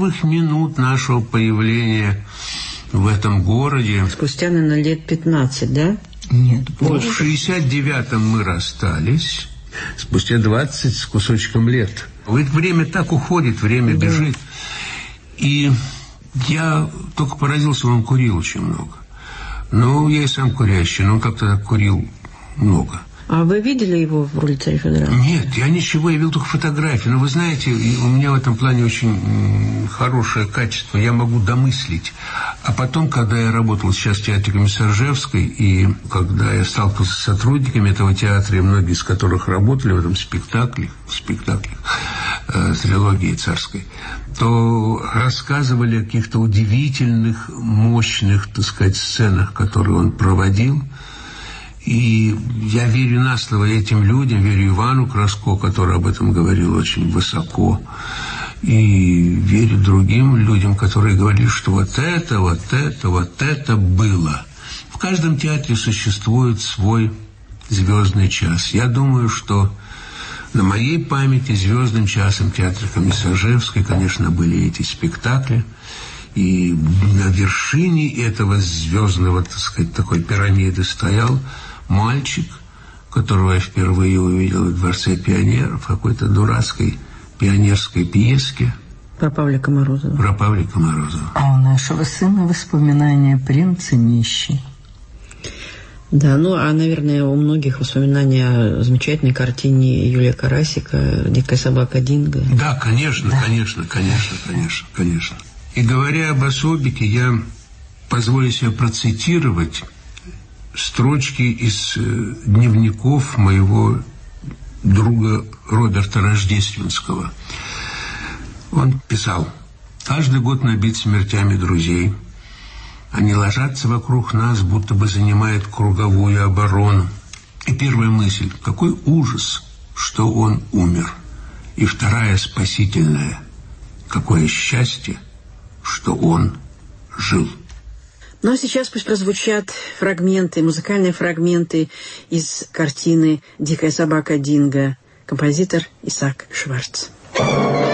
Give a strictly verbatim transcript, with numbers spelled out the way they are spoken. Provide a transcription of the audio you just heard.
первых минут нашего появления в этом городе. Спустя, наверное, лет пятнадцать, да? Нет, больше. В шестьдесят девятом мы расстались, спустя двадцать с кусочком лет. Ведь время так уходит, время да. бежит. И я только поразился, он курил очень много. Ну, я и сам курящий, но он как-то так курил много. А вы видели его в роли царя Федора? Нет, я ничего, я видел только фотографии. Но вы знаете, у меня в этом плане очень хорошее качество. Я могу домыслить. А потом, когда я работал сейчас в театре Комиссаржевской, и когда я сталкивался с сотрудниками этого театра, и многие из которых работали в этом спектакле, в спектакле э, трилогии царской, то рассказывали о каких-то удивительных, мощных, так сказать, сценах, которые он проводил. И я верю на слово этим людям, верю Ивану Краско, который об этом говорил очень высоко, и верю другим людям, которые говорили, что вот это, вот это, вот это было. В каждом театре существует свой звездный час. Я думаю, что на моей памяти звездным часом театра Комиссаржевской, конечно, были эти спектакли. И на вершине этого звездного, так сказать, такой пирамиды стоял мальчик, которого я впервые увидел в Дворце пионеров, в какой-то дурацкой пионерской пьеске. Про Павлика Морозова. Про Павлика Морозова. А у нашего сына воспоминания «Принц и нищий». Да, ну, а, наверное, у многих воспоминания о замечательной картине Юлия Карасика «Дикая собака Динго». Да, конечно, да. конечно, конечно, конечно, конечно. И говоря об особике, я позволю себе процитировать строчки из э, дневников моего друга Роберта Рождественского. Он писал: «Каждый год набит смертями друзей. Они ложатся вокруг нас, будто бы занимают круговую оборону. И первая мысль: какой ужас, что он умер. И вторая спасительная: какое счастье, что он жил». Ну а сейчас пусть прозвучат фрагменты, музыкальные фрагменты из картины «Дикая собака Динго», композитор Исаак Шварц.